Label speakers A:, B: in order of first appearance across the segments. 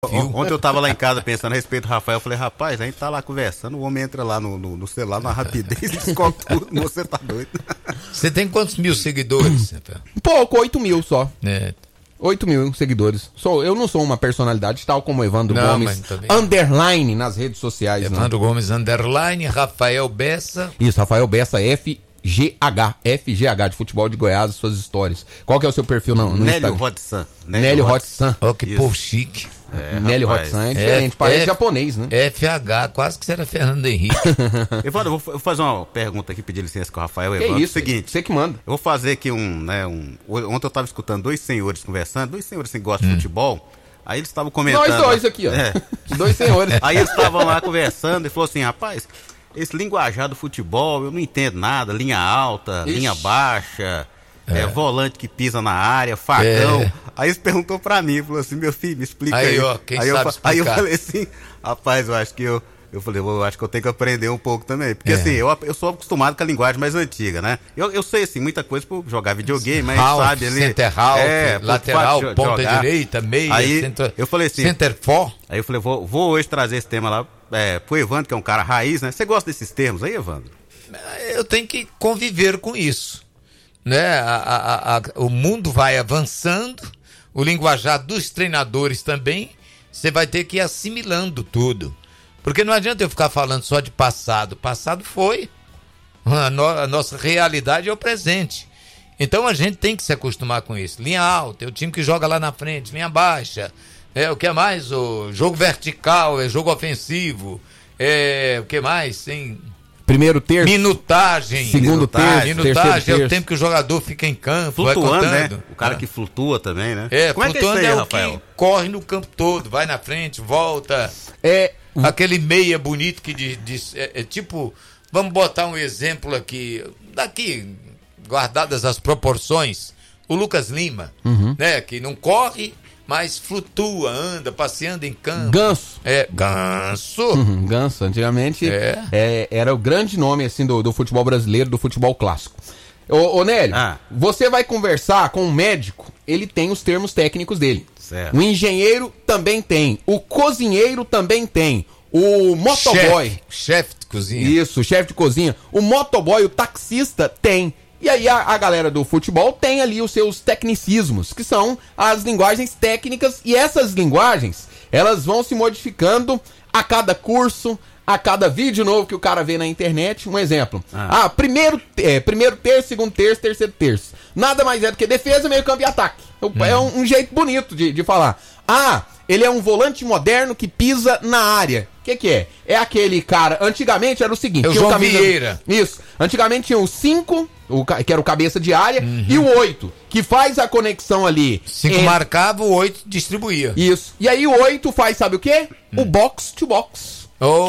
A: Ontem eu tava lá em casa pensando a respeito do Rafael, eu falei, rapaz, a gente tá lá conversando, o homem entra lá no celular, na rapidez, descobre tudo, você tá doido.
B: Você tem quantos mil seguidores?
C: Pouco, 8 mil só.
B: É.
C: 8 mil seguidores. Eu não sou uma personalidade tal como Evandro
B: Não,
C: Gomes,
B: mas também-
C: underline nas redes sociais. Não.
B: Evandro Gomes, underline, Rafael Bessa.
C: Isso, Rafael Bessa, FGH de futebol de Goiás, suas histórias. Qual que é o seu perfil no
A: Nélio
C: Instagram?
A: Rodsan.
C: Nélio Rodsan.
B: Ó, que
A: Isso.
B: povo chique.
C: Nélio Rodsan é diferente, parece japonês, né?
B: FH, quase que você era Fernando Henrique.
A: Evandro, eu vou fazer uma pergunta aqui, pedir licença com o Rafael.
C: Que
A: Evandro,
C: isso,
A: seguinte,
C: você que manda.
A: eu vou fazer aqui ontem eu tava escutando dois senhores conversando, dois senhores que gostam de futebol, aí eles estavam comentando...
C: Nós dois aqui, ó.
A: É.
C: Dois senhores.
A: Aí eles estavam lá conversando e falou assim, rapaz, esse linguajar do futebol, eu não entendo nada, linha alta,
C: Ixi.
A: linha baixa, volante que pisa na área, facão.
B: É.
A: Aí eles perguntou pra mim, falou assim, meu filho, me explica
B: Aí,
A: aí.
B: ó, quem
A: aí,
B: sabe
A: aí eu
B: explicar.
A: falei assim, rapaz, eu acho que eu acho que eu tenho que aprender um pouco também. Porque assim, eu sou acostumado com a linguagem mais antiga, né? Eu sei, assim, muita coisa por jogar videogame, mas
B: Half,
A: sabe ali...
B: center half,
A: por
B: lateral,
A: fato de
B: ponta
A: jogar.
B: direita, meia,
A: Aí
B: center,
A: eu falei assim...
B: center for.
A: Aí eu falei, vou hoje trazer esse tema lá pro Evandro, que é um cara raiz, né? Você gosta desses termos aí, Evandro?
B: Eu tenho que conviver com isso, né? O mundo vai avançando, o linguajar dos treinadores também, você vai ter que ir assimilando tudo, porque não adianta eu ficar falando só de passado. Passado foi, a nossa realidade é o presente, então a gente tem que se acostumar com isso. Linha alta é o time que joga lá na frente, linha baixa o que mais? O jogo vertical é jogo ofensivo, o que mais? Tem
C: Primeiro terço.
B: minutagem.
C: Segundo terço,
B: Minutagem
C: terceiro
B: é o
C: terço.
B: tempo que o jogador fica em campo,
A: Flutuando,
B: vai
A: né?
B: contando.
A: O cara que flutua também, né? Como é que é isso
B: flutuando
A: aí,
B: é o
A: Rafael?
B: que corre no campo todo, vai na frente, volta.
C: É,
B: Aquele meia bonito que tipo, vamos botar um exemplo aqui, daqui, guardadas as proporções, o Lucas Lima, né? Que não corre, mas flutua, anda, passeando em campo.
C: Ganso.
B: Ganso.
C: Ganso, antigamente era o grande nome assim do futebol brasileiro, do futebol clássico. Ô Nélio, você vai conversar com um médico, ele tem os termos técnicos dele.
A: Certo.
C: O engenheiro também tem, o cozinheiro também tem, o motoboy.
B: Chefe de cozinha.
C: Isso, o chefe de cozinha. O motoboy, o taxista tem. E aí a galera do futebol tem ali os seus tecnicismos, que são as linguagens técnicas, e essas linguagens, elas vão se modificando a cada curso, a cada vídeo novo que o cara vê na internet. Um exemplo. Primeiro terço, segundo terço, terceiro terço. Nada mais é do que defesa, meio campo e ataque. É um jeito bonito de falar. Ele é um volante moderno que pisa na área. O que é? É aquele cara... Antigamente era o seguinte...
B: É o João Vieira.
C: Isso. Antigamente tinha o 5, que era o cabeça de área, e o 8, que faz a conexão ali.
B: 5 marcava, o 8 distribuía.
C: Isso. E aí o 8 faz, sabe o quê? O box to box.
B: Ô,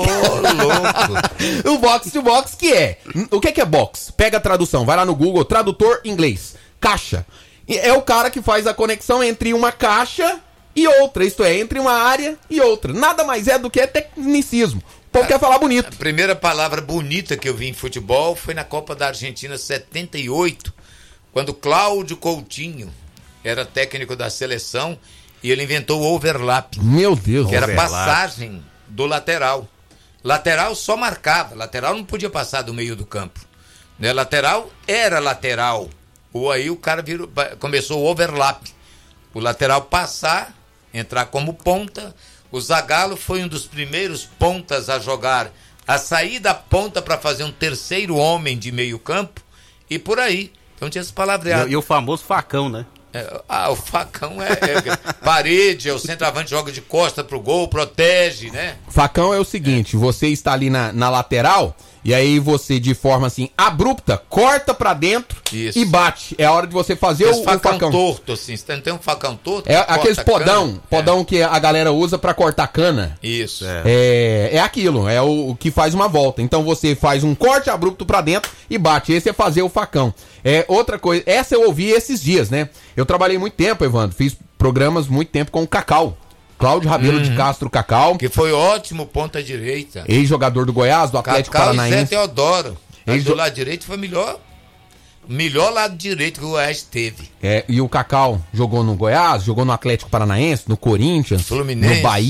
B: louco.
C: O box to box que é... O que é box? Pega a tradução, vai lá no Google, tradutor inglês. Caixa. É o cara que faz a conexão entre uma caixa e outra, isto é, entre uma área e outra. Nada mais é do que tecnicismo. O povo quer falar bonito.
B: A primeira palavra bonita que eu vi em futebol foi na Copa da Argentina 78, quando Cláudio Coutinho era técnico da seleção e ele inventou o overlap.
C: Meu Deus.
B: Que era
A: Overlap.
B: passagem do lateral. Lateral só marcava, lateral não podia passar do meio do campo. Né? Lateral era lateral. Ou aí o cara começou o overlap. O lateral passar, entrar como ponta. O Zagallo foi um dos primeiros pontas a jogar, a sair da ponta para fazer um terceiro homem de meio campo e por aí. Então tinha esse palavreado.
A: E o famoso facão, né?
B: O facão é parede, o centroavante joga de costa pro gol, protege, né?
C: Facão é o seguinte, você está ali na lateral, e aí você, de forma assim, abrupta, corta pra dentro.
B: Isso.
C: E bate. É a hora de você fazer o facão.
B: Torto, assim. Você tem um facão torto?
C: É aqueles
B: podão
C: podão que a galera usa pra cortar cana.
B: Isso.
C: É aquilo, é o que faz uma volta. Então você faz um corte abrupto pra dentro e bate. Esse é fazer o facão. Outra coisa, essa eu ouvi esses dias, né? Eu trabalhei muito tempo, Evandro, fiz programas muito tempo com o Cacau. Cláudio Rabelo de Castro Cacau.
B: Que foi ótimo ponta direita.
C: Ex-jogador do Goiás, do Atlético
B: Cacau e Zé
C: Paranaense.
B: Teodoro. Do lado direito foi melhor. melhor lado direito que o Goiás teve.
C: E o Cacau jogou no Goiás, jogou no Atlético Paranaense, no Corinthians,
B: Fluminense.
C: no Bahia.